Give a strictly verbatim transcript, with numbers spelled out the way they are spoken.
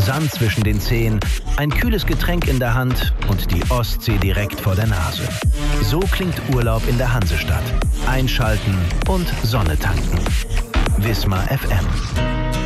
Sand zwischen den Zehen, ein kühles Getränk in der Hand und die Ostsee direkt vor der Nase. So klingt Urlaub in der Hansestadt. Einschalten und Sonne tanken. Wismar F M.